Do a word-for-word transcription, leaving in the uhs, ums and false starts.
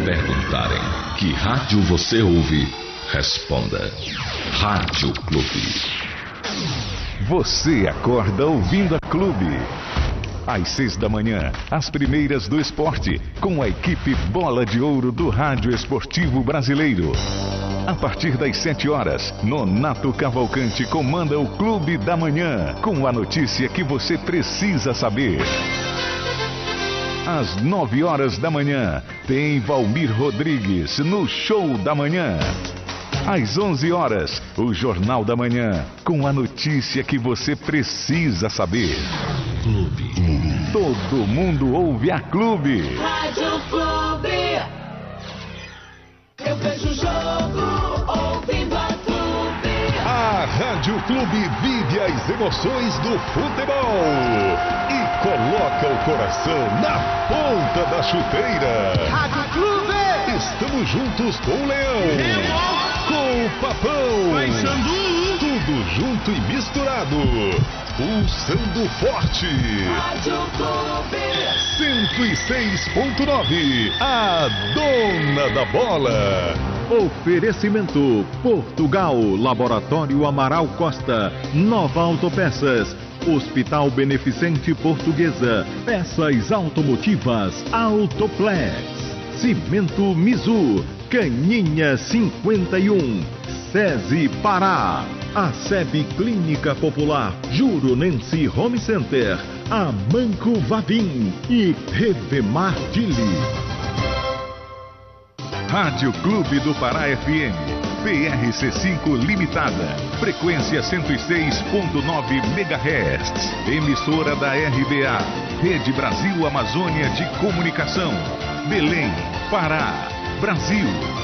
perguntarem que rádio você ouve, responda: Rádio Clube. Você acorda ouvindo a Clube. Às seis da manhã, as primeiras do esporte, com a equipe Bola de Ouro do Rádio Esportivo Brasileiro. A partir das sete horas, Nonato Cavalcante comanda o Clube da Manhã, com a notícia que você precisa saber. Às nove horas da manhã, tem Valmir Rodrigues no Show da Manhã. Às onze horas, o Jornal da Manhã, com a notícia que você precisa saber. Clube. Todo mundo ouve a Clube. Rádio Clube. Eu vejo o jogo ouvindo a Clube. A Rádio Clube vive as emoções do futebol e coloca o coração na ponta da chuteira. Rádio Clube. Estamos juntos com o Leão, com o Papão, tudo junto e misturado, pulsando forte. Rádio Clube. cento e seis ponto nove, a dona da bola. Oferecimento Portugal, Laboratório Amaral Costa, Nova Autopeças, Hospital Beneficente Portuguesa, Peças Automotivas Autoplex, Cimento Mizu, Caninha cinquenta e um, SESI Pará, a SEB Clínica Popular, Juronense Home Center, Amanco Vavim e Revemar Dili. Rádio Clube do Pará F M, P R C cinco Limitada, frequência cento e seis ponto nove megahertz, emissora da R B A, Rede Brasil Amazônia de Comunicação, Belém, Pará, Brasil.